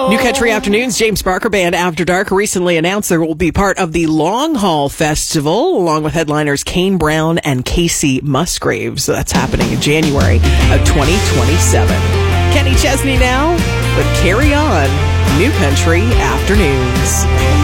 New Country Afternoons, James Barker Band After Dark recently announced they will be part of the Long Haul Festival, along with headliners Kane Brown and Casey Musgraves. So that's happening in January of 2027. Kenny Chesney now, but Carry On, New Country Afternoons.